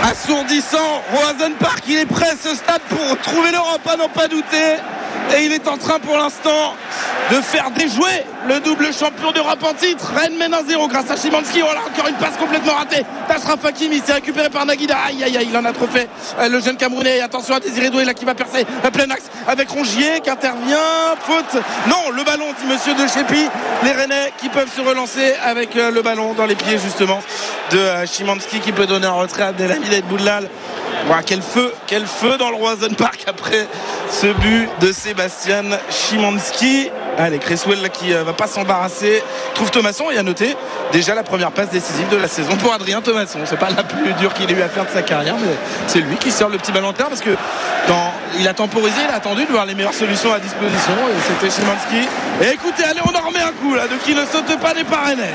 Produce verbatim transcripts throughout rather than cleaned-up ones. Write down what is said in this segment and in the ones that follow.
assourdissant. Roazhon Park, il est prêt ce stade pour trouver l'Europe, à n'en pas douter. Et il est en train pour l'instant de faire déjouer le double champion d'Europe en titre. Rennes mène un zéro grâce à Szymanski. Oh là, encore une passe complètement ratée d'Achraf Hakimi, c'est récupéré par Naguida. Aïe aïe aïe, il en a trop fait, le jeune Camerounais. Attention à Désiré Doué là qui va percer plein axe avec Rongier qui intervient. Faute, non, le ballon, dit monsieur De Chépi. Les Rennais qui peuvent se relancer avec le ballon dans les pieds justement de Szymanski, qui peut donner un retrait à Abdelhamid Boudlal. Voilà, quel feu, quel feu dans le Roazhon Park après ce but de Sébastien Szymanski. Allez, Cresswell là, qui euh, va pas s'embarrasser, trouve Thomasson, et à noter déjà la première passe décisive de la saison pour Adrien Thomasson. C'est pas la plus dure qu'il ait eu à faire de sa carrière, mais c'est lui qui sort le petit ballon en terre parce que dans, il a temporisé, il a attendu de voir les meilleures solutions à disposition, et c'était Szymanski. Et écoutez, allez, on en remet un coup là, de qui ne saute pas des Parrainais.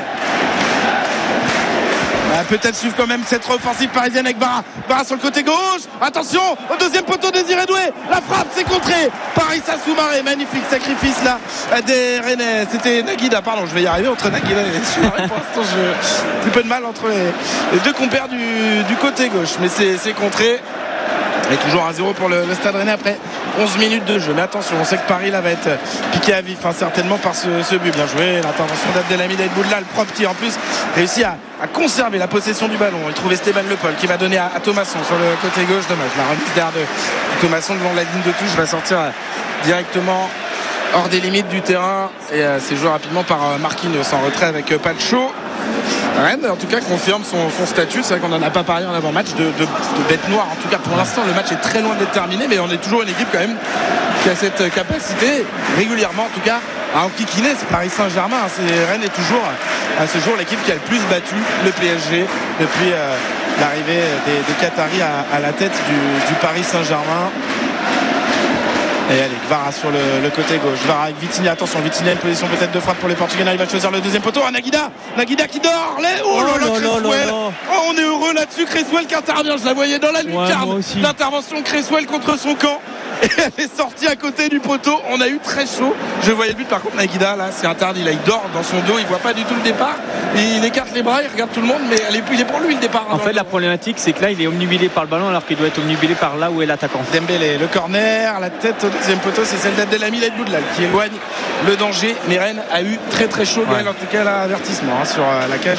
Ah, peut-être suivre quand même cette offensive parisienne avec Bara. Bara sur le côté gauche. Attention au deuxième poteau, Désiré Doué. La frappe, c'est contré par Issa Soumaré. Magnifique sacrifice là des Rennais. C'était Naguida, pardon, je vais y arriver entre Naguida et Soumaré. Pour l'instant, j'ai un peu de mal entre les, les deux compères du, du côté gauche. Mais c'est, c'est contré. Et toujours un zéro pour le, le Stade Rennais après onze minutes de jeu. Mais attention, on sait que Paris là va être piqué à vif, hein, certainement par ce, ce but. Bien joué, l'intervention d'Abdelhamid Boudlal, propre qui en plus réussit à, à conserver la possession du ballon. Il trouve Esteban Le Paul qui va donner à, à Thomasson sur le côté gauche. Dommage, la remise derrière de Thomasson devant la ligne de touche va sortir directement hors des limites du terrain, et euh, c'est joué rapidement par euh, Marquinhos en retrait avec euh, Pacho. Rennes en tout cas confirme son, son statut. C'est vrai qu'on n'en a pas parlé en avant-match de, de, de bête noire. En tout cas pour l'instant le match est très loin d'être terminé, mais on est toujours une équipe quand même qui a cette capacité régulièrement en tout cas à enquiquiner. C'est Paris Saint-Germain, c'est, Rennes est toujours à ce jour l'équipe qui a le plus battu le P S G depuis euh, l'arrivée des, des Qataris à, à la tête du, du Paris Saint-Germain. Et allez, Kvara sur le, le côté gauche. Kvara avec Vitinha. Attention, Vitinha, une position peut-être de frappe pour les Portugais. Il va choisir le deuxième poteau. Ah, Naguida Naguida qui dort. Les... Oh, oh là là, Cresswell. Oh, on est heureux là-dessus. Cresswell qui intervient. Je la voyais dans la lucarne. Ouais, l'intervention de Cresswell contre son camp. Et elle est sortie à côté du poteau. On a eu très chaud. Je voyais le but. Par contre, Naguida, là, c'est interdit. Là, il dort dans son dos. Il voit pas du tout le départ. Il écarte les bras. Il regarde tout le monde. Mais il est pour lui le départ. En fait, la problématique, c'est que là, il est omnubilé par le ballon alors qu'il doit être omnubilé par là où est l'attaquant. Dembélé, le corner. La tête au deuxième poteau, c'est celle d'Abdelhamid Boudlal qui éloigne le danger. Mais Rennes a eu très très chaud. Ouais. En tout cas, l'avertissement hein, sur la cage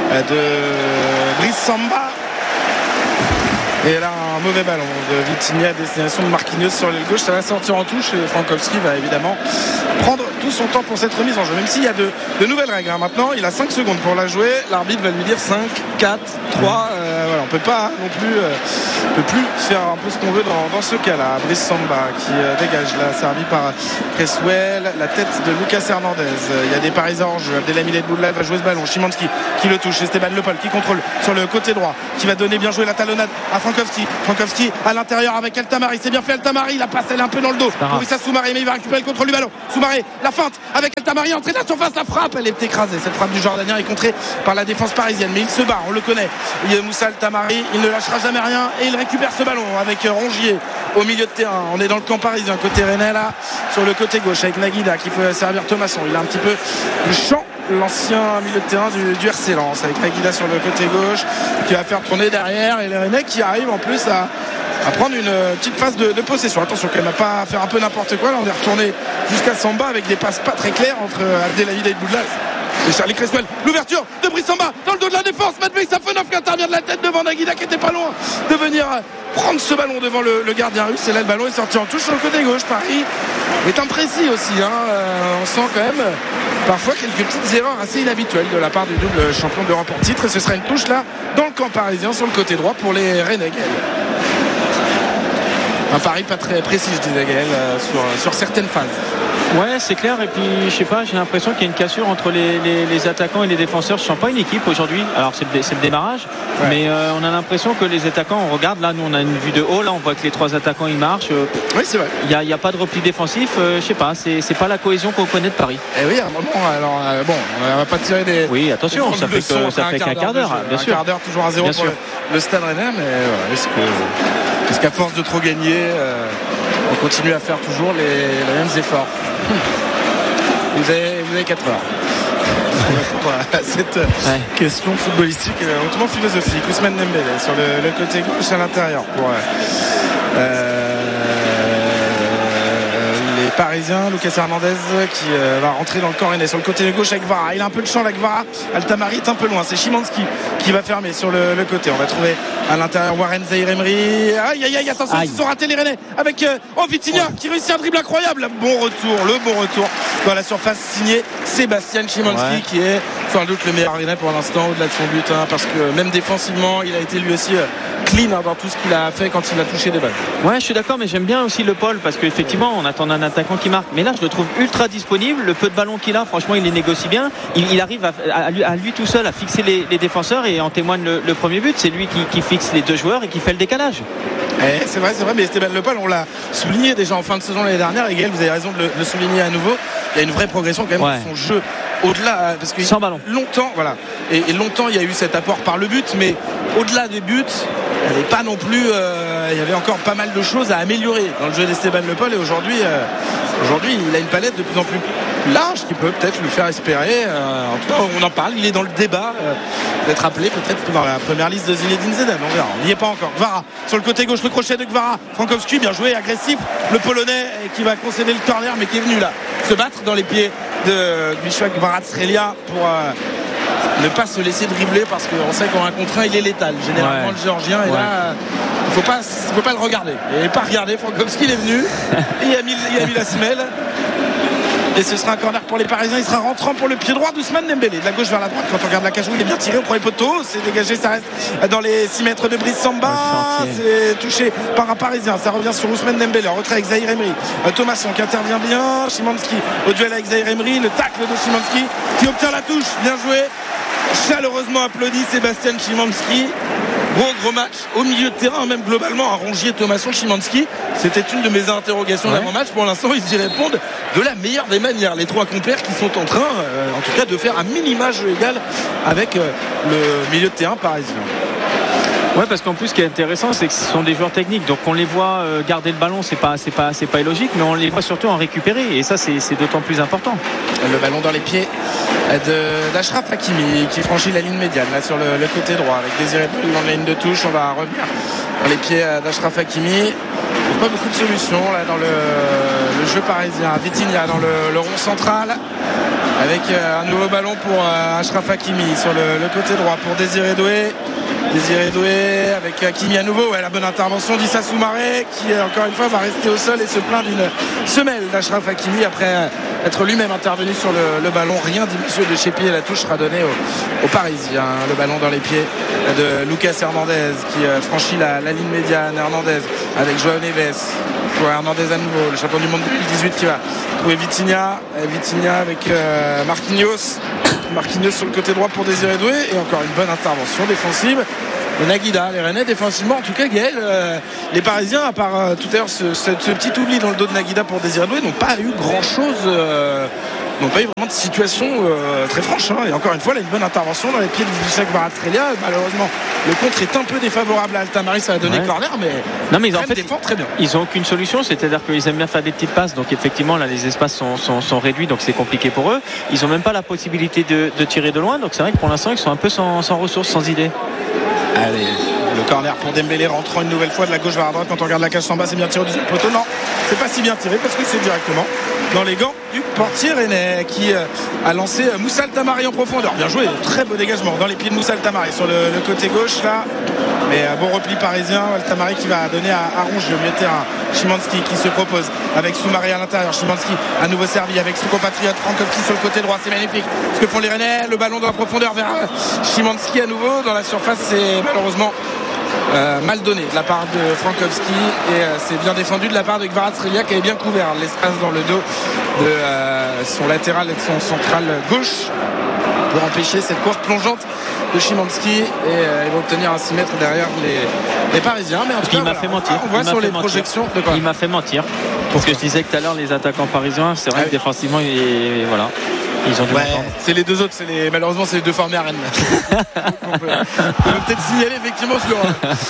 de Brice Samba. Et là, un mauvais ballon de Vitinha à destination de Marquinhos sur l'aile gauche. Ça va sortir en touche et Frankowski va évidemment prendre tout son temps pour cette remise en jeu. Même s'il y a de, de nouvelles règles. Hein. Maintenant, il a cinq secondes pour la jouer. L'arbitre va lui dire cinq, quatre, trois. Euh, voilà, on ne peut pas non plus, euh, peut plus faire un peu ce qu'on veut dans, dans ce cas-là. Brice Samba qui euh, dégage là, servi par Cresswell. La tête de Lucas Hernandez. Il y a des Parisiens en jeu. Abdelhamid Boudlal va jouer ce ballon. Szymanski qui le touche. Esteban Le Paul qui contrôle sur le côté droit. Qui va donner bien jouer la talonnade à Frankowski. Frankowski à l'intérieur avec Altamari. C'est bien fait Altamari. La passe elle est un peu dans le dos pour Issa Soumaré, mais il va récupérer le contrôle du ballon. Soumaré, la feinte avec Altamari, entrée de la surface, la frappe, elle est écrasée. Cette frappe du Jordanien est contrée par la défense parisienne, mais il se bat, on le connaît. Il y a Moussa Altamari, il ne lâchera jamais rien et il récupère ce ballon avec Rongier au milieu de terrain. On est dans le camp parisien, côté Rennais là, sur le côté gauche avec Naguida qui peut servir Thomasson. Il a un petit peu le champ, l'ancien milieu de terrain du, du R C Lens, avec Naguida sur le côté gauche qui va faire tourner derrière, et les Rennais qui arrivent en plus à, à prendre une petite phase de, de possession. Attention quand même à pas faire un peu n'importe quoi. Là on est retourné jusqu'à Samba avec des passes pas très claires entre Abdelhamid Boudlal et Charlie Cresswell. L'ouverture de Brice Samba dans le dos de la défense. Matvei Safonov qui intervient de la tête devant Naguida qui était pas loin de venir prendre ce ballon devant le, le gardien russe. Et là le ballon est sorti en touche sur le côté gauche. Paris est imprécis aussi hein. euh, on sent quand même parfois quelques petites erreurs assez inhabituelles de la part du double champion d'Europe en titre, et ce sera une touche là dans le camp parisien sur le côté droit pour les Rennais. Un pari pas très précis, je disais Gaël, euh, sur, sur certaines phases. Ouais, c'est clair. Et puis, je sais pas, j'ai l'impression qu'il y a une cassure entre les, les, les attaquants et les défenseurs. Je sens pas une équipe aujourd'hui. Alors, c'est le, c'est le démarrage. Ouais. Mais euh, on a l'impression que les attaquants, on regarde, là, nous, on a une vue de haut. Là, on voit que les trois attaquants, ils marchent. Euh, oui, c'est vrai. Il n'y a, a pas de repli défensif. Euh, je sais pas, c'est, c'est pas la cohésion qu'on connaît de Paris. Eh oui, à un moment, alors, euh, bon, on va pas tirer des. Oui, attention, ça fait, que, ça fait qu'un quart d'heure. Bien sûr. Un quart d'heure, toujours un zéro pour le, le Stade Rennais. Mais voilà, est-ce que. Est-ce qu'à force de trop gagner, euh, on continue à faire toujours les, les mêmes efforts? Vous avez, vous avez quatre heures. pour répondre à cette ouais. question footballistique, hautement philosophique. Ousmane Dembélé sur le, le côté gauche à l'intérieur pour euh, les Parisiens. Lucas Hernandez qui euh, va rentrer dans le corps aîné sur le côté gauche avec Kvara. Il a un peu de champ avec Kvara. Altamari est un peu loin. C'est Szymanski qui va fermer sur le, le côté. On va trouver à l'intérieur Warren Zaïre-Emery. Aïe aïe aïe, attention, ils ont raté les Rennais avec euh, oh, Vitinha ouais. qui réussit un dribble incroyable. Bon retour, le bon retour dans la surface signé Sébastien Szymanski ouais. qui est sans doute le meilleur Rennais pour l'instant au-delà de son but hein, parce que même défensivement il a été lui aussi euh, clean hein, dans tout ce qu'il a fait quand il a touché des balles. Ouais, je suis d'accord, mais j'aime bien aussi le Paul parce qu'effectivement on attend un attaquant qui marque, mais là je le trouve ultra disponible. Le peu de ballons qu'il a, franchement il les négocie bien. Il, il arrive à, à, lui, à lui tout seul à fixer les, les défenseurs et en témoigne le, le premier but. C'est lui qui, qui fixe les deux joueurs et qui fait le décalage. Eh, c'est vrai, c'est vrai, mais Esteban Le Paul, on l'a souligné déjà en fin de saison l'année dernière. Et Gaël, vous avez raison de le, de le souligner à nouveau. Il y a une vraie progression quand même ouais. dans son jeu. Au-delà, parce que sans ballon. Longtemps, voilà. Et, et longtemps, il y a eu cet apport par le but, mais au-delà des buts, il n'y avait pas non plus. Euh, il y avait encore pas mal de choses à améliorer dans le jeu d'Esteban Le Paul. Et aujourd'hui, euh, aujourd'hui, il a une palette de plus en plus large qui peut peut-être lui faire espérer. Euh, en tout cas, on en parle. Il est dans le débat euh, d'être appelé peut-être dans la première liste de Zinedine Zidane. On verra. On n'y est pas encore. Kvara sur le côté gauche, le crochet de Kvara. Frankowski, bien joué, agressif. Le Polonais qui va concéder le corner, mais qui est venu là se battre dans les pieds de Wisła Kvaratskhelia pour euh, ne pas se laisser dribbler parce qu'on sait qu'en un contre un il est létal généralement ouais. le Géorgien et ouais. là il faut pas faut pas le regarder et pas regarder. Frankowski il est venu et il a mis, il a mis la semelle et ce sera un corner pour les Parisiens. Il sera rentrant pour le pied droit d'Ousmane Dembélé de la gauche vers la droite. Quand on regarde la cage où il est bien tiré au premier poteau, c'est dégagé, ça reste dans les six mètres de Brice Samba. C'est touché par un Parisien, ça revient sur Ousmane Dembélé en retrait avec Zaïre-Emery. Thomasson qui intervient bien, Szymanski au duel avec Zaïre-Emery, le tacle de Szymanski qui obtient la touche, bien joué, chaleureusement applaudi Sébastien Szymanski. Gros gros match au milieu de terrain, même globalement un Rongier, Thomasson, Szymanski. C'était une de mes interrogations ouais. d'avant-match. Pour l'instant ils y répondent de la meilleure des manières, les trois compères qui sont en train euh, en tout cas de faire un mini-match égal avec euh, le milieu de terrain parisien. Ouais, parce qu'en plus ce qui est intéressant c'est que ce sont des joueurs techniques, donc on les voit euh, garder le ballon, c'est pas, c'est pas, c'est pas illogique, mais on les voit surtout en récupérer et ça c'est, c'est d'autant plus important. Le ballon dans les pieds de, d'Achraf Hakimi qui franchit la ligne médiane là sur le, le côté droit avec Désiré Doué dans la ligne de touche. On va revenir dans les pieds d'Achraf Hakimi. Il n'y a pas beaucoup de solutions là dans le, le jeu parisien. Vitinha dans le, le rond central avec un nouveau ballon pour Achraf Hakimi sur le, le côté droit pour Désiré Doué. Désiré Doué avec Hakimi à nouveau. Ouais, la bonne intervention d'Issa Soumaré qui encore une fois va rester au sol et se plaint d'une semelle d'Achraf Hakimi après être lui-même intervenu sur le, le ballon. Rien dit monsieur de chez pied. La touche sera donnée aux au Parisiens. Le ballon dans les pieds de Lucas Hernandez qui franchit la, la ligne médiane. Hernandez avec João Neves. João Hernandez à nouveau, le champion du monde deux mille dix-huit qui va trouver Vitinha. Vitinha avec euh, Marquinhos. Marquinhos sur le côté droit pour Désiré Doué et encore une bonne intervention défensive de Naguida. Les Rennais défensivement en tout cas Gaël, euh, les Parisiens à part euh, tout à l'heure ce, ce, ce petit oubli dans le dos de Naguida pour Désiré Doué n'ont pas eu grand chose euh, n'ont pas eu vraiment de situation euh, très franche hein. Et encore une fois là, une bonne intervention dans les pieds de Wisła Kvaratskhelia. Malheureusement le contre est un peu défavorable à Altamari, ça va donner ouais. corner mais, non, mais ils, en fait, défendent très bien. Ils n'ont aucune solution, c'est-à-dire qu'ils aiment bien faire des petites passes, donc effectivement là les espaces sont, sont, sont réduits, donc c'est compliqué pour eux. Ils n'ont même pas la possibilité de, de tirer de loin, donc c'est vrai que pour l'instant ils sont un peu sans, sans ressources, sans idées. Allez, le corner pour Dembélé rentrant une nouvelle fois de la gauche vers la droite. Quand on regarde la cage en bas, c'est bien tiré du poteau. Non, c'est pas si bien tiré parce que c'est directement dans les gants du portier rennais qui euh, a lancé euh, Moussa Altamari en profondeur. Bien joué, très beau dégagement dans les pieds de Moussa Altamari sur le, le côté gauche là. Mais euh, bon repli parisien. Altamari qui va donner à, à Ronge le milieu de terrain. Szymanski qui se propose avec Soumaré à l'intérieur. Szymanski à nouveau servi avec son compatriote Frankowski sur le côté droit. C'est magnifique ce que font les Rennais. Le ballon dans la profondeur vers euh, Szymanski à nouveau dans la surface. C'est malheureusement Euh, mal donné de la part de Frankowski et euh, c'est bien défendu de la part de Kvaratskhelia qui avait bien couvert l'espace dans le dos de euh, son latéral et de son central gauche pour empêcher cette course plongeante de Szymanski et euh, il va obtenir un six mètres derrière les, les Parisiens. Mais en tout cas, il m'a voilà, fait mentir. on voit il sur les mentir. projections de quoi il m'a fait mentir parce que je disais que tout à l'heure les attaquants parisiens c'est vrai ah, que oui. défensivement et voilà ils ont dû ouais, c'est les deux autres, c'est les, malheureusement c'est les deux formés à Rennes. on, peut, on peut peut-être signaler effectivement sur,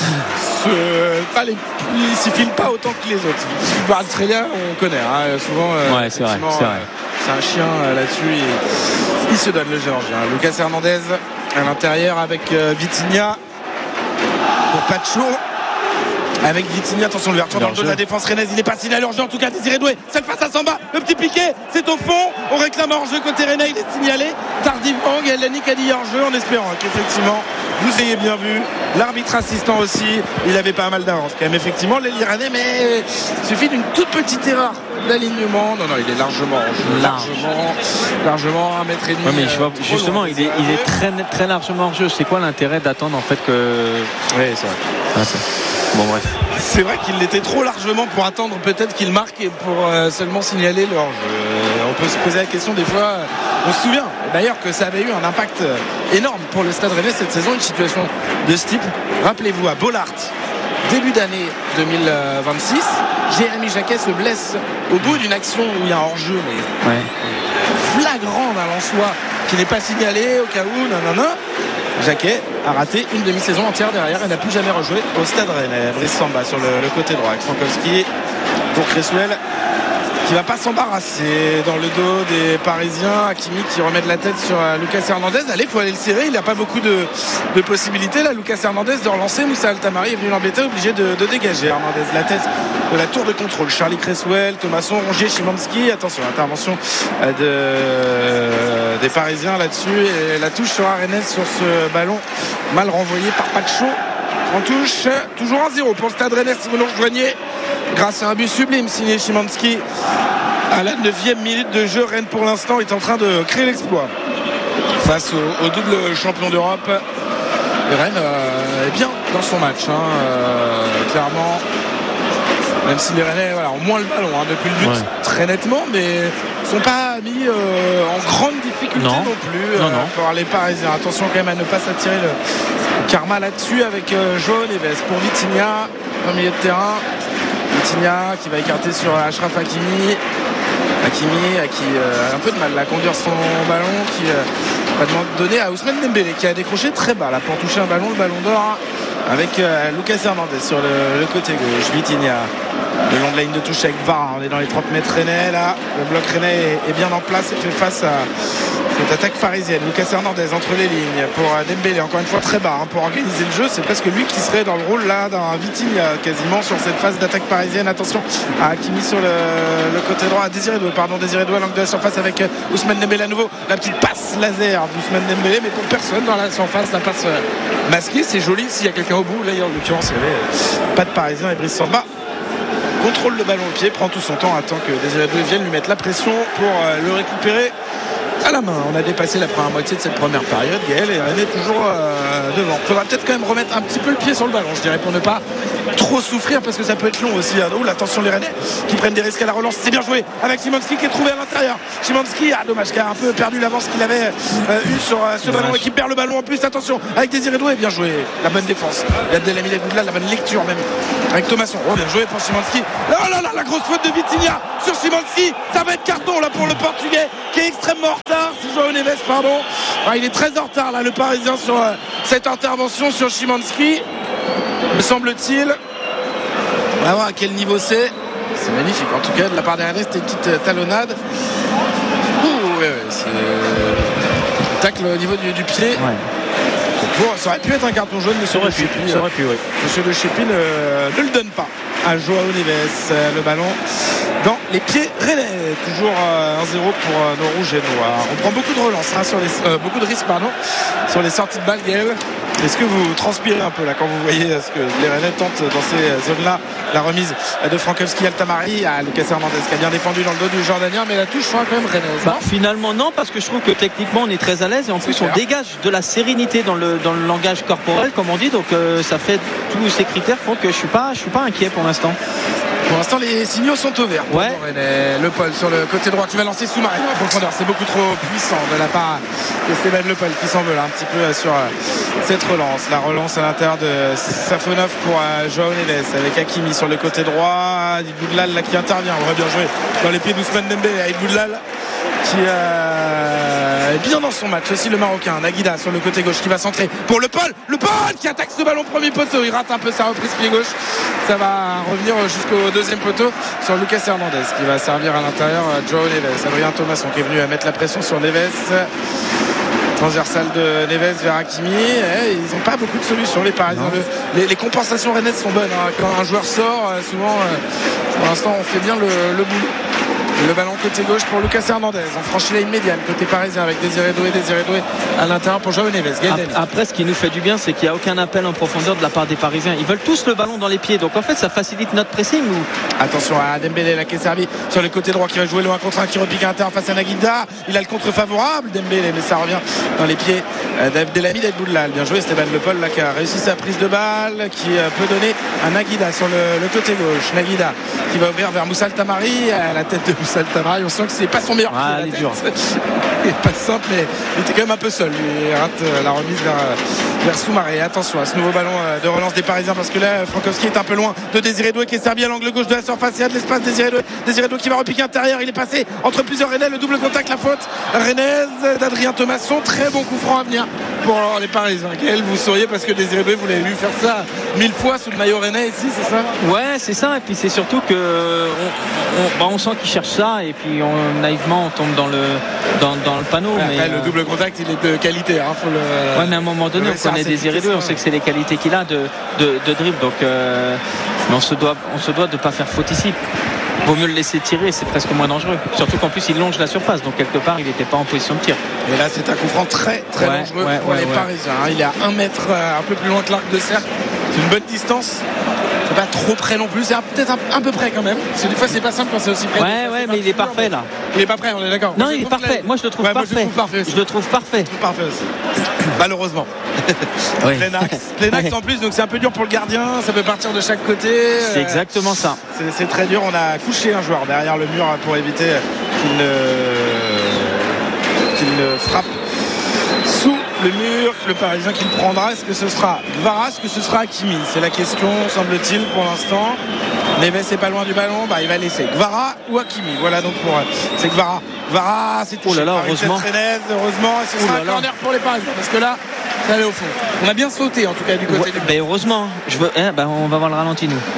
sur pas les, ils s'y filment pas autant que les autres. Australia on connaît hein, souvent ouais c'est vrai, c'est vrai. c'est un chien euh, là-dessus. Il, il se donne le Géorgien. Lucas Hernandez à l'intérieur avec euh, Vitinha pour Pacho. Avec Vitinha, attention l'ouverture dans le dos de la défense rennaise, il est pas signalé hors jeu en tout cas. Désiré Doué, celle face à Samba, le petit piqué, c'est au fond, on réclame hors jeu côté rennais, il est signalé tardivement. Gaël-Yannick a dit hors jeu en espérant qu'effectivement vous ayez bien vu, l'arbitre assistant aussi, il avait pas mal d'avance quand même effectivement les Rennais, mais il suffit d'une toute petite erreur d'alignement. Non non, il est largement hors jeu, largement largement un mètre et demi. Ouais, mais je vois, euh, justement long, il est, il est très très largement hors jeu. C'est quoi l'intérêt d'attendre en fait que oui, c'est vrai. Ah, c'est... Bon bref. C'est vrai qu'il l'était trop largement pour attendre peut-être qu'il marque et pour euh, seulement signaler le hors-jeu. Euh, on peut se poser la question des fois, euh, on se souvient d'ailleurs que ça avait eu un impact euh, énorme pour le Stade Rennais cette saison, une situation de ce type. Rappelez-vous à Bollaert, début d'année deux mille vingt-six, Jérémy Jacquet se blesse au bout d'une action où il y a un hors-jeu mais ouais. flagrant d'un Lensois qui n'est pas signalé au cas où, nanana. Jacquet a raté une demi-saison entière derrière et n'a plus jamais rejoué au Stade Rennais. Brice Samba sur le, le côté droit avec Frankowski pour Cresswell qui va pas s'embarrasser dans le dos des Parisiens. Hakimi qui remet de la tête sur Lucas Hernandez. Allez, il faut aller le serrer, il n'a pas beaucoup de, de possibilités là, Lucas Hernandez, de relancer. Moussa Altamari est venu l'embêter, obligé de, de dégager Hernandez la tête de la tour de contrôle. Charlie Cresswell, Thomasson, Rongier, Szymanski, attention, intervention de, des Parisiens là-dessus et la touche sera rennaise sur ce ballon mal renvoyé par Pacho. En touche, toujours un zéro pour le Stade Rennais si vous nous rejoignez grâce à un but sublime signé Szymanski à la neuvième minute de jeu. Rennes pour l'instant est en train de créer l'exploit face au, au double champion d'Europe. Et Rennes euh, est bien dans son match hein, euh, clairement, même si les Rennais voilà, ont moins le ballon hein, depuis le but ouais. très nettement, mais ne sont pas mis euh, en grande difficulté non, non plus non, euh, non. par les Parisiens. Attention quand même à ne pas s'attirer le karma là-dessus avec euh, João Neves pour Vitinha au milieu de terrain. Vitinha qui va écarter sur Achraf Hakimi. Hakimi à qui euh, a un peu de mal à conduire son ballon, qui euh, va donner à Ousmane Dembélé qui a décroché très bas là pour toucher un ballon, le ballon d'or avec euh, Lucas Hernandez sur le, le côté gauche. Vitinha le long de la ligne de touche avec Vara, on est dans les trente mètres rennais là, le bloc rennais est, est bien en place et fait face à cette attaque parisienne. Lucas Hernandez entre les lignes pour Dembélé, encore une fois très bas hein, pour organiser le jeu. C'est presque lui qui serait dans le rôle là d'un Vitinha quasiment sur cette phase d'attaque parisienne. Attention à Hakimi sur le, le côté droit, à Désiré Doué, pardon, Désiré Doué à l'angle de la surface avec Ousmane Dembélé à nouveau. La petite passe laser d'Ousmane Dembélé, mais pour personne dans la surface, la passe masquée. C'est joli s'il y a quelqu'un au bout. Là, en l'occurrence, il n'y avait pas de Parisien et Brice Samba contrôle le ballon au pied, prend tout son temps, attend que Désiré Doué vienne lui mettre la pression pour le récupérer à la main. On a dépassé la première moitié de cette première période, Gaël, et Rennes est toujours euh, devant. Il faudra peut-être quand même remettre un petit peu le pied sur le ballon, je dirais, pour ne pas trop souffrir, parce que ça peut être long aussi. Hein. Oh, attention les Rennais qui prennent des risques à la relance. C'est bien joué avec Szymanski qui est trouvé à l'intérieur. Szymanski, ah dommage, qui a un peu perdu l'avance qu'il avait euh, eu sur euh, ce dommage. Ballon et qui perd le ballon en plus. Attention avec Désiré Doué, bien joué. La bonne défense. Il y a Abdelhamid Boudlal, la bonne lecture même avec Thomasson. Oh, bien joué pour Szymanski. Oh là là, la grosse faute de Vitinha sur Szymanski. Ça va être carton là pour le Portugais qui est extrêmement en retard. C'est João Neves, pardon. Ah, il est très en retard là, le Parisien, sur euh, cette intervention sur Szymanski, me semble-t-il. On va voir à quel niveau c'est. C'est magnifique. En tout cas, de la part des Rennais, c'était une petite talonnade. Ouh, ouais, ouais, c'est tacle au niveau du, du pied. Ouais. Bon, ça aurait pu être un carton jaune, monsieur de Chépine. Ça aurait pu, oui. Monsieur de Chépine euh, ne le donne pas à João Neves. Euh, le ballon dans les pieds rennais. Toujours euh, un zéro pour euh, nos rouges et noirs. On prend beaucoup de relances, hein, sur les, euh, beaucoup de risques pardon, sur les sorties de balle, Gaël. Est-ce que vous transpirez un peu là quand vous voyez ce que les Rennais tentent dans ces zones-là? La remise de Frankowski, Altamari à Lucas Hernandez qui a bien défendu dans le dos du Jordanien, mais la touche sera quand même rennaise. Bah, finalement non, parce que je trouve que techniquement on est très à l'aise et en plus on dégage de la sérénité dans le, dans le langage corporel comme on dit, donc euh, ça fait tous ces critères font que je suis pas, je suis pas inquiet pour l'instant. Pour l'instant, les signaux sont au vert. Ouais. Le Paul sur le côté droit qui va lancer sous-marin en profondeur. C'est beaucoup trop puissant de la part de Stéphane Le Paul qui s'en veut là un petit peu sur cette relance. La relance à l'intérieur de Safonov pour João Neves avec Hakimi sur le côté droit. Boudlal là qui intervient. On aurait bien joué dans les pieds d'Ousmane Dembélé avec Boudlal qui euh, est bien dans son match. Aussi le Marocain Naguida sur le côté gauche qui va centrer pour Le Paul. Le Paul qui attaque ce ballon premier poteau. Il rate un peu sa reprise pied gauche. ça va revenir jusqu'au deuxième poteau sur Lucas Hernandez qui va servir à l'intérieur Joao Neves. Adrien Thomasson qui est venu à mettre la pression sur Neves. Transversale de Neves vers Hakimi. Et ils n'ont pas beaucoup de solutions les Parisiens. Le, les, les compensations rennaises sont bonnes, hein. Quand un joueur sort, souvent pour l'instant on fait bien le, le boulot. Le ballon côté gauche pour Lucas Hernandez. On franchit la immédiate côté parisien avec Désiré Doué, Désiré Doué à l'intérieur pour Joao Neves. Après, ce qui nous fait du bien, c'est qu'il n'y a aucun appel en profondeur de la part des Parisiens. Ils veulent tous le ballon dans les pieds. Donc en fait, ça facilite notre pressing. Ou... Attention à Dembélé là qui est servi sur le côté droit qui va jouer le un contre un qui repique à l'intérieur face à Naguida. Il a le contre favorable Dembélé, mais ça revient dans les pieds d'Abdelhamid Boudlal. Bien joué Esteban Le Paul là qui a réussi sa prise de balle, qui peut donner à Naguida sur le, le côté gauche. Naguida qui va ouvrir vers Moussa Tamari, à la tête de Moussa Tamari. On sent que c'est pas son meilleur. Ah, il est dur. Il est pas simple, mais il était quand même un peu seul. Il rate la remise vers, vers Soumaré. Attention à ce nouveau ballon de relance des Parisiens parce que là, Frankowski est un peu loin de Désiré Doué qui est servi à l'angle gauche de la surface. Il y a de l'espace. Désiré Doué, Désiré Doué qui va repiquer intérieur. Il est passé entre plusieurs Rennais. Le double contact, la faute rennaise d'Adrien Thomasson. Très bon coup franc à venir pour les Parisiens. Quel vous sauriez parce que Désiré Doué, vous l'avez vu faire ça mille fois sous le maillot rennais ici, c'est ça? Ouais, c'est ça. Et puis c'est surtout que on, on, bah, on sent qu'il cherche ça et puis on, naïvement on tombe dans le dans, dans le panneau. Ouais, mais après, le double contact il est de qualité. Hein, faut le... Ouais, mais à un moment donné on connaît Désiré Doué, on sait que c'est les qualités qu'il a de, de, de dribble. Donc euh, mais on se doit on se doit de pas faire faute ici. Vaut mieux le laisser tirer, c'est presque moins dangereux. Surtout qu'en plus il longe la surface, donc quelque part il n'était pas en position de tir. Et là c'est un coup franc très très ouais, dangereux ouais, pour ouais, les ouais. Parisiens. Il est à un mètre euh, un peu plus loin que l'arc de cercle. C'est une bonne distance. C'est pas trop près non plus, c'est peut-être un, un peu près quand même. Parce que des fois c'est pas simple quand c'est aussi près. Ouais ouais mais il est parfait mais... là. Il est pas prêt, on est d'accord. Non moi, il est parfait. Moi je le trouve ouais, parfait. Moi, je, le trouve parfait je le trouve parfait. Je le trouve parfait aussi. Malheureusement. Oui. Plein axe. Plein axe en plus, donc c'est un peu dur pour le gardien. Ça peut partir de chaque côté. C'est exactement ça. C'est, c'est très dur. On a couché un joueur derrière le mur pour éviter qu'il ne, qu'il ne frappe sous le mur. Le Parisien qui le prendra, est-ce que ce sera Gvara, est-ce que ce sera Hakimi? C'est la question, semble-t-il, pour l'instant. Neves est pas loin du ballon, bah il va laisser Gvara ou Hakimi. Voilà donc pour c'est Gvara. Gvara, c'est touché. Oh là là, heureusement. Rennaise, heureusement, et ce oh sera là un corner pour les Parisiens parce que là, ça allait au fond. On a bien sauté en tout cas du côté ouais, du. Ben heureusement. Je veux, eh, ben on va voir le ralenti nous.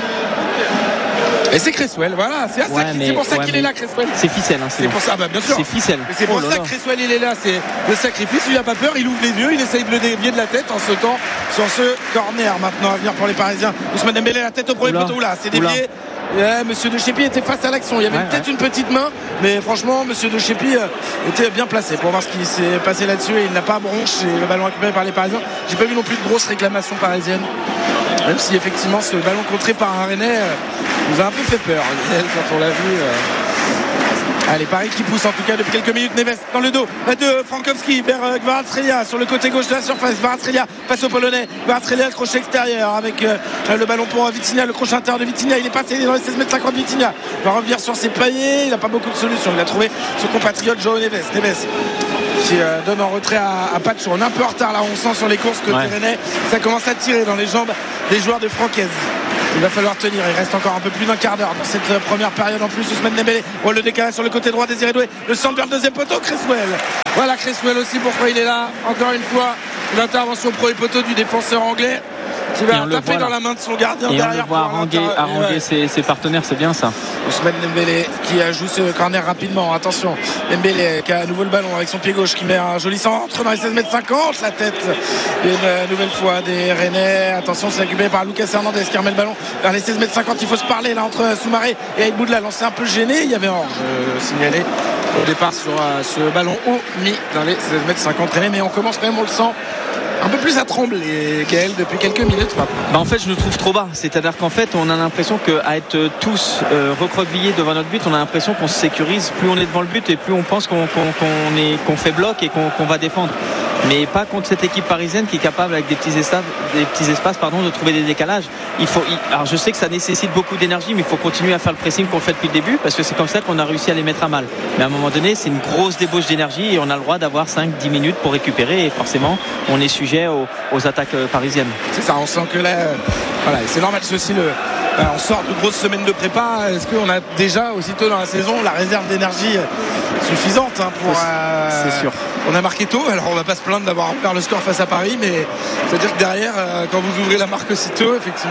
Et c'est Cresswell, voilà, c'est, ouais, ça, mais, c'est pour ça ouais, qu'il est là, Cresswell. C'est ficelle, hein, c'est, c'est bon. pour ça, bah, bien sûr. C'est ficelle. Mais c'est pour oh ça là que Cresswell il est là, c'est le sacrifice. Il n'a pas peur, il ouvre les yeux, il essaye de le dévier de la tête en sautant sur ce corner. Maintenant à venir pour les Parisiens. Ousmane Dembélé, la tête au premier poteau, là, c'est dévié. Yeah, Monsieur De Chépi était face à l'action. Il y avait ouais, peut-être ouais. une petite main, mais franchement, Monsieur De Chépi était bien placé pour voir ce qui s'est passé là-dessus. Et il n'a pas bronché le ballon récupéré par les Parisiens. J'ai pas vu non plus de grosses réclamations parisiennes. Même si effectivement ce ballon contré par un Rennais nous a un peu fait peur quand on l'a vu. Allez, Paris qui pousse en tout cas depuis quelques minutes. Neves dans le dos de Frankowski vers Kvaratskhelia sur le côté gauche de la surface. Kvaratskhelia passe au Polonais. Kvaratskhelia, le crochet extérieur avec euh, le ballon pour Vitinha, le crochet intérieur de Vitinha. Il est passé, il est dans les seize mètres cinquante. Vitinha va revenir sur ses paliers. Il n'a pas beaucoup de solutions. Il a trouvé son compatriote Joao Neves. Neves qui euh, donne en retrait à, à Pacho. On est un peu en retard là, on sent sur les courses que ouais. Rennais, ça commence à tirer dans les jambes des joueurs de Francaise. Il va falloir tenir, il reste encore un peu plus d'un quart d'heure dans cette première période en plus. Ousmane Dembélé, on le décalage sur le côté droit, Désiré Doué, le centre vers le deuxième poteau, Cresswell. Voilà Cresswell aussi, pourquoi il est là. Encore une fois, l'intervention pro et poteau du défenseur anglais qui va taper dans la main de son gardien et derrière. On le voit haranguer, haranguer ouais. ses, ses partenaires, c'est bien ça. Ousmane Dembélé qui joue ce corner rapidement. Attention, Dembélé qui a à nouveau le ballon avec son pied gauche qui met un joli centre dans les seize mètres cinquante. La tête une nouvelle fois des Rennais. Attention, c'est récupéré par Lucas Hernandez qui remet le ballon vers les seize mètres cinquante. Il faut se parler là entre Soumaré et Aïd Boudlal. On s'est un peu gêné. Il y avait un euh, signalé au départ sur euh, ce ballon haut mis dans les seize mètres cinquante Rennais. Mais on commence quand même, on le sent, un peu plus à trembler, Gaël, depuis quelques minutes maintenant. Bah en fait, je le trouve trop bas. C'est-à-dire qu'en fait, on a l'impression qu'à être tous euh, recroquevillés devant notre but, on a l'impression qu'on se sécurise. Plus on est devant le but et plus on pense qu'on, qu'on, qu'on, est, qu'on fait bloc et qu'on, qu'on va défendre. Mais pas contre cette équipe parisienne qui est capable, avec des petits espaces, des petits espaces pardon, de trouver des décalages. Il faut, il... Alors je sais que ça nécessite beaucoup d'énergie, mais il faut continuer à faire le pressing qu'on fait depuis le début, parce que c'est comme ça qu'on a réussi à les mettre à mal. Mais à un moment donné, c'est une grosse débauche d'énergie et on a le droit d'avoir cinq dix minutes pour récupérer. Et forcément, on est sujet aux, aux attaques parisiennes. C'est ça, on sent que là, euh, voilà, c'est normal, c'est aussi le... Euh, on sort de grosses semaines de prépa. Est-ce qu'on a déjà, aussitôt dans la saison, la réserve d'énergie suffisante hein, pour... Euh, c'est sûr. On a marqué tôt, alors on va pas se plaindre d'avoir ouvert le score face à Paris, mais c'est-à-dire que derrière, euh, quand vous ouvrez la marque aussitôt, effectivement,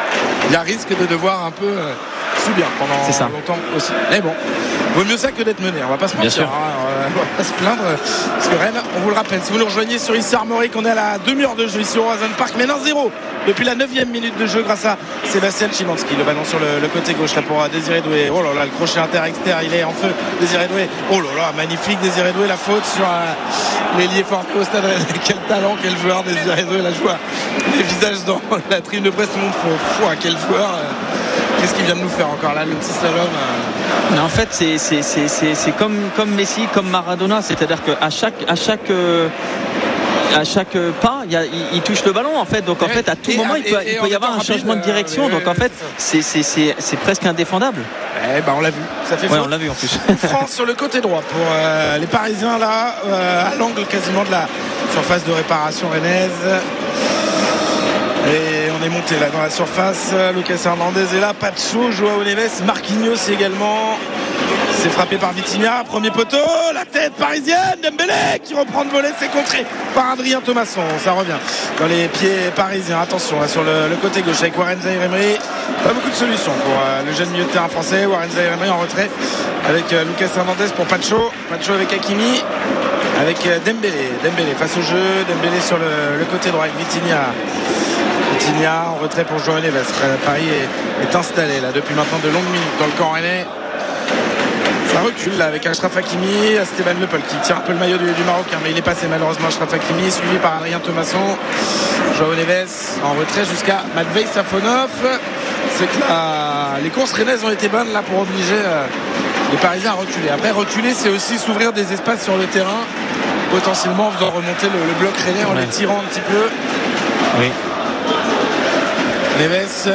il y a risque de devoir un peu euh, subir pendant ça. longtemps aussi. Mais bon, vaut mieux ça que d'être mené, on va pas se mentir, hein, on va pas se plaindre, parce que Rennes, on vous le rappelle, si vous nous rejoignez sur Ici Armorique, on est à la demi-heure de jeu ici au Horizon Park, mais un zéro depuis la neuvième minute de jeu grâce à Sébastien Szymanski. Le ballon sur le, le côté gauche là pour Désiré Doué. Oh là là, le crochet inter-externe, il est en feu, Désiré Doué. Oh là là, magnifique Désiré Doué, la faute sur euh, l'ailier formé au Stade Rennais. Quel talent, quel joueur Désiré Doué, la joie, les visages dans la tribune de presse, tout le monde fait fou, quel joueur. Euh, qu'est-ce qu'il vient de nous faire encore là, le petit slalom euh... Mais en fait, c'est, c'est, c'est, c'est, c'est comme, comme Messi, comme Maradona, c'est-à-dire qu'à chaque, à chaque euh... à chaque pas il, y a, il, il touche le ballon en fait, donc en et, fait à tout et, moment il peut, et, il peut y avoir un changement de direction, euh, donc en fait c'est, c'est, c'est, c'est presque indéfendable. Eh ben on l'a vu, ça fait ouais, on l'a vu en plus. France sur le côté droit pour euh, les Parisiens là, euh, à l'angle quasiment de la surface de réparation rennaise. Et on est monté là dans la surface. Lucas Hernandez est là, Pacho, Joao Neves, Marquinhos également. C'est frappé par Vitinha, premier poteau, la tête parisienne, Dembélé qui reprend de voler, c'est contré par Adrien Thomasson. Ça revient dans les pieds parisiens. Attention là sur le, le côté gauche avec Warren Zaïre-Emery. Pas beaucoup de solutions pour euh, le jeune milieu de terrain français. Warren Zaïre-Emery en retrait avec euh, Lucas Hernandez pour Pacho. Pacho avec Hakimi, avec euh, Dembélé. Dembélé face au jeu, Dembélé sur le, le côté droit avec Vitinha. Vitinha en retrait pour Joao Neves. Paris est, est installé là depuis maintenant de longues minutes dans le camp rennais. Ça recule là avec Achraf Hakimi, Esteban Le Pol qui tire un peu le maillot du, du Marocain, mais il est passé malheureusement Achraf Hakimi, suivi par Adrien Thomasson. Joao Neves en retrait jusqu'à Matvei Safonov. C'est que la, les courses rennaises ont été bonnes là pour obliger euh, les Parisiens à reculer. Après reculer, c'est aussi s'ouvrir des espaces sur le terrain, potentiellement en faisant remonter le, le bloc rennais en ouais. les tirant un petit peu. Oui. Neves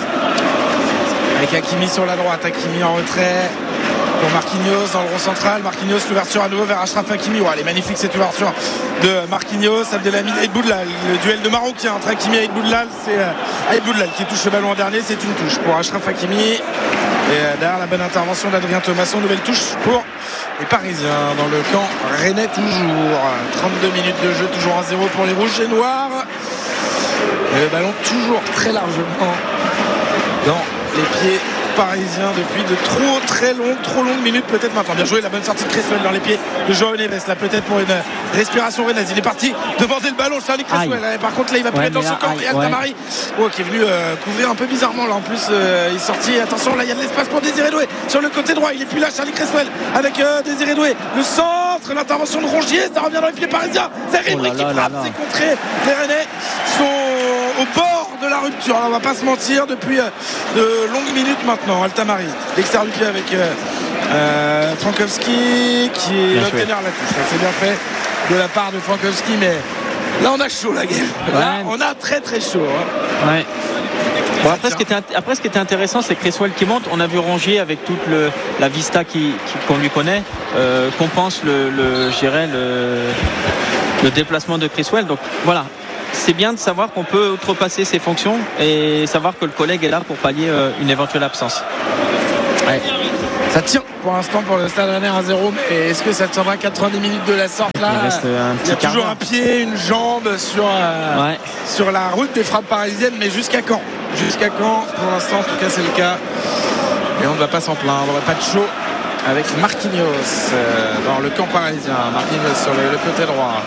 avec Hakimi sur la droite, Hakimi en retrait pour Marquinhos dans le rond central. Marquinhos, l'ouverture à nouveau vers Achraf Hakimi. Ouais, elle est magnifique cette ouverture de Marquinhos. Abdelhamid Aïd Boudlal, le duel de Marocain entre Hakimi et Aïd Boudlal. C'est Aïd Boudlal qui touche le ballon en dernier, c'est une touche pour Achraf Hakimi. Et derrière la bonne intervention d'Adrien Thomasson, nouvelle touche pour les Parisiens dans le camp rennais toujours. trente-deux minutes de jeu, toujours un zéro pour les rouges et noirs. Et le ballon toujours très largement dans les pieds parisiens depuis de trop très longues trop longues minutes peut-être maintenant. Bien joué, la bonne sortie de Cresswell dans les pieds de Joao Neves là peut-être pour une respiration rennaise. Il est parti demander le ballon, Charlie Cresswell. Par contre là il va plus ouais, mettre dans son camp. Et Altamari ouais. oh, qui est venu euh, couvrir un peu bizarrement là en plus euh, il est sorti. Attention là il y a de l'espace pour Désiré Doué sur le côté droit. Il est plus là Charlie Cresswell avec euh, Désiré Doué. Le centre, l'intervention de Rongier, ça revient dans les pieds parisiens. C'est Ribéry oh qui frappe, c'est contré. Les Rennais sont au bord de la rupture. Alors, on va pas se mentir depuis euh, de longues minutes maintenant. Altamari, l'extérieur du pied avec euh, euh, Frankowski qui va tenir la touche. C'est bien fait de la part de Frankowski, mais là on a chaud la game. Là, ouais. On a très très chaud. Hein. Ouais. Bon, après, ce qui était, après, ce qui était intéressant, c'est Cresswell qui monte. On a vu Rongier avec toute le, la vista qui, qui, qu'on lui connaît, euh, compense le, le, je dirais le, le déplacement de Cresswell. Donc voilà. C'est bien de savoir qu'on peut outrepasser ses fonctions et savoir que le collègue est là pour pallier euh, une éventuelle absence. Ouais. Ça tire pour l'instant pour le Stade Rennais un zéro, mais est-ce que ça tiendra quatre-vingt-dix minutes de la sorte là? Il, reste un petit Il y a toujours un pied, une jambe sur, euh, ouais. sur la route des frappes parisiennes, mais jusqu'à quand? Jusqu'à quand? Pour l'instant, en tout cas, c'est le cas. Et on ne va pas s'en plaindre. Pas de chaud avec Marquinhos euh, dans le camp parisien. Marquinhos sur le, le côté droit.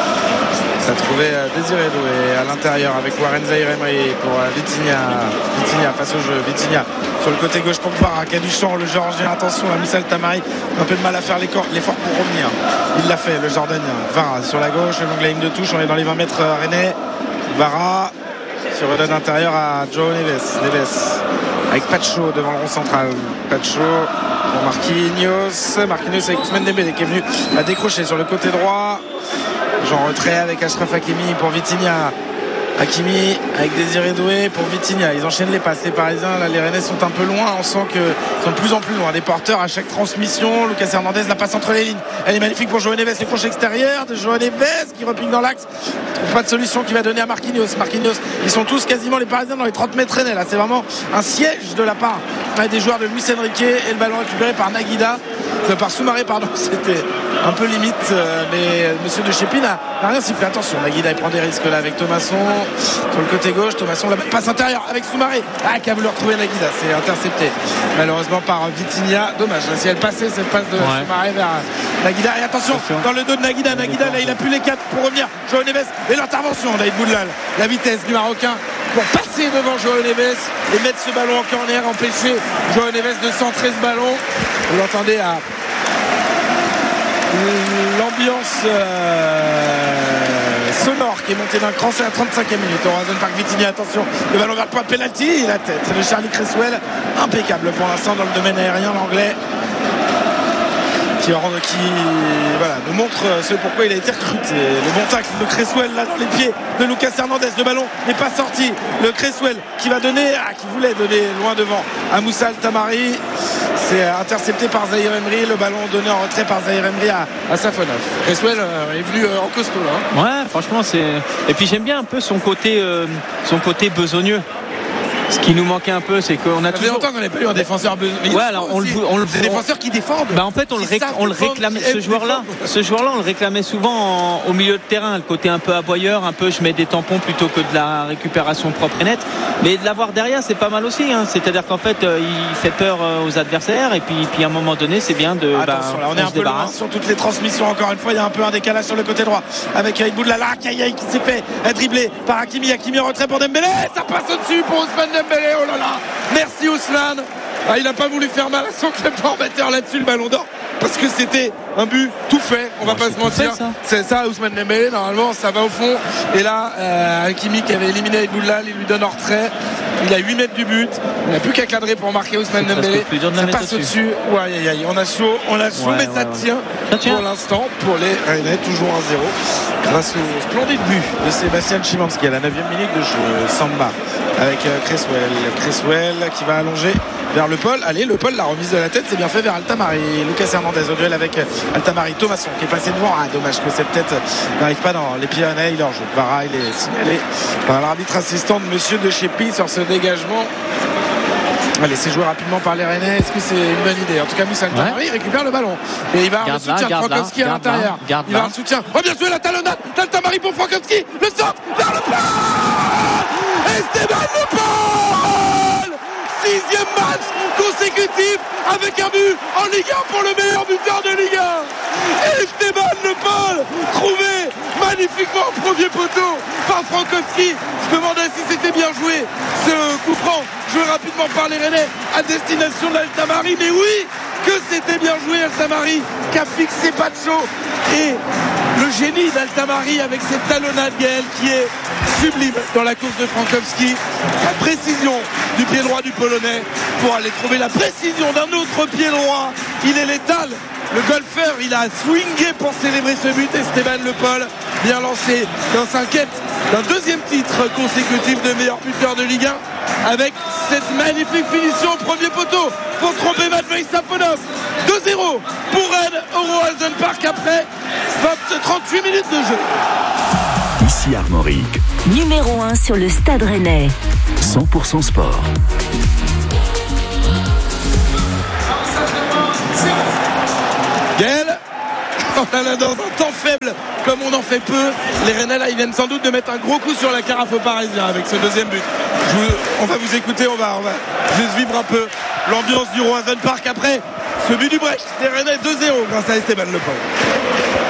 Ça trouvait Désiré Doué à l'intérieur avec Warren Zaïre-Emery pour Vitinha. Vitinha face au jeu. Vitinha sur le côté gauche pour Kvara qui a du champ. Le Géorgien, attention à Moussa Altamari. Un peu de mal à faire l'effort pour revenir. Il l'a fait, le Jordanien. Kvara sur la gauche, le long de la ligne de touche. On est dans les vingt mètres rennais. Kvara se redonne intérieur à Joao Neves. Neves avec Pacho devant le rond central. Pacho pour Marquinhos. Marquinhos avec Ousmane Dembélé qui est venu à décrocher sur le côté droit. Jean retrait avec Achraf Hakimi pour Vitinha. Hakimi avec Désiré Doué pour Vitinha. Ils enchaînent les passes. Les Parisiens, là, les Rennais sont un peu loin. On sent qu'ils sont de plus en plus loin. Des porteurs à chaque transmission. Lucas Hernandez la passe entre les lignes. Elle est magnifique pour Joao Neves. Les crochet extérieur de Joao Neves qui repique dans l'axe. Pas de solution qui va donner à Marquinhos. Marquinhos, ils sont tous quasiment les Parisiens dans les trente mètres Rennais. Là, c'est vraiment un siège de la part des joueurs de Luis Enrique. Et le ballon récupéré par Naguida euh, par Soumaré, pardon, c'était un peu limite, euh, mais monsieur de Chépy n'a rien sifflé. Attention, Naguida il prend des risques là avec Thomasson sur le côté gauche. Thomasson la passe intérieure avec Soumaré, ah, qui a voulu retrouver Naguida, c'est intercepté malheureusement par Vitinha. Dommage, si elle passait cette passe de ouais. Soumaré vers Naguida. Et attention, attention, dans le dos de Naguida, Naguida là il a plus les quatre pour revenir. Joao Neves et l'intervention d'Aïd Boudlal, la vitesse du Marocain pour passer devant Joao Neves et mettre ce ballon en corner, empêcher Joao Neves de centrer ce ballon. Vous l'entendez à l'ambiance euh, sonore qui est montée d'un cran. C'est la trente-cinquième minute au Horizon Park. Vitinha, attention, le ballon vers le point de pénalty et la tête de Charlie Cresswell, impeccable pour l'instant dans le domaine aérien, l'anglais qui, qui voilà, nous montre ce pourquoi il a été recruté. Le bon tacle de Cresswell là dans les pieds de Lucas Hernandez, le ballon n'est pas sorti. Le Cresswell qui va donner, ah, qui voulait donner loin devant à Moussa Al-Tamari, c'est intercepté par Zahir Emery. Le ballon donné en retrait par Zahir Emery à, à Safonov. Cresswell euh, est venu euh, en costaud là. Ouais, franchement c'est. Et puis j'aime bien un peu son côté, euh, son côté besogneux. Ce qui nous manquait un peu, c'est qu'on a ça fait longtemps qu'on n'a pas eu un défenseur besogneux. Ouais, alors on le, on le, des défenseurs qui défendent. Bah en fait, on le, réc- on le réclamait. Ce joueur-là, ce joueur-là, on le réclamait souvent en, au milieu de terrain, le côté un peu aboyeur, un peu je mets des tampons plutôt que de la récupération propre et nette. Mais de l'avoir derrière, c'est pas mal aussi. Hein. C'est-à-dire qu'en fait, euh, il fait peur euh, aux adversaires et puis, puis à un moment donné, c'est bien de. Attention, bah, là, on, on est un peu loin sur toutes les transmissions. Encore une fois, il y a un peu un décalage sur le côté droit avec Aïd Boudlal, Kayaï qui s'est fait dribbler par Hakimi. Hakimi en retrait pour Dembélé. Ça passe au-dessus pour Ousmane Dembélé. Oh là là. Merci Ousmane. Ah, il n'a pas voulu faire mal à son club formateur là-dessus, le ballon d'or, parce que c'était un but tout fait, on va non, pas se mentir. Fait, ça. C'est ça, Ousmane Dembélé, normalement ça va au fond. Et là, euh, Hakimi qui avait éliminé Aïd Boudlal, il lui donne en retrait. Il a huit mètres du but. Il n'a plus qu'à cadrer pour marquer Ousmane Dembélé. Ça passe au-dessus. Ouais, aïe, aïe. On a chaud, on a chaud, ouais, mais ouais, ça, ouais. Tient ça tient pour l'instant pour les Rennais, toujours un zéro. Grâce au splendide but de Sébastien Szymanski à la neuvième minute de jeu. Samba avec Cresswell. Cresswell qui va allonger vers Le Paul. Allez, Le Paul, la remise de la tête, c'est bien fait vers Al-Tamari. Lucas Hernandez au duel avec Al-Tamari. Thomasson qui est passé devant. Ah, dommage que cette tête n'arrive pas dans les pieds à il leur joue. Vara, il est signalé par l'arbitre assistant de monsieur de Chépy sur ce dégagement. Allez, c'est joué rapidement par les Rennais. Est-ce que c'est une bonne idée? En tout cas, Moussa Al-Tamari ouais. récupère le ballon. Et il va avoir le soutien de Frankowski à l'intérieur. Il va avoir le soutien. Oh, bien joué la talonnade d'Al-Tamari pour Frankowski. Le centre vers Le Paul. Esteban Le Paul. Sixième match consécutif avec un but en Ligue un pour le meilleur buteur de Ligue un. Esteban Le Paul, trouvé magnifiquement au premier poteau par Frankowski. Je me demandais si c'était bien joué ce coup franc joué rapidement par les Rennais à destination d'Al-Tamari. Mais oui, que c'était bien joué Al-Tamari qui a fixé Pacho. Et le génie d'Al-Tamari avec cette talonnade Gaël qui est sublime dans la course de Frankowski. La précision du pied droit du Polonais pour aller trouver la précision d'un autre pied droit. Il est létal. Le golfeur, il a swingé pour célébrer ce but. Esteban Le Paul, bien lancé dans sa quête d'un deuxième titre consécutif de meilleur buteur de Ligue un avec cette magnifique finition au premier poteau pour tromper Matvei Safonov. deux zéro pour Rennes au Horizon Park après trente-huit minutes de jeu. Ici Armorique, numéro un sur le Stade Rennais. cent pour cent sport. Gaël, dans un temps faible comme on en fait peu, les Rennais là ils viennent sans doute de mettre un gros coup sur la carafe aux Parisiens avec ce deuxième but. Vous, on va vous écouter, on va, on va juste vivre un peu l'ambiance du Horizon Park après ce but du Brest des Rennais deux zéro grâce à Esteban Le Paul.